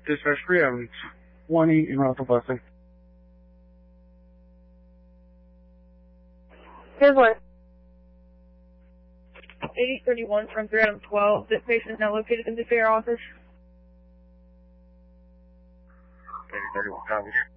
Dispatch 320 in route to Blessing. Here's one. 8031 from 312. This patient is now located in the fair office. 8031, copy.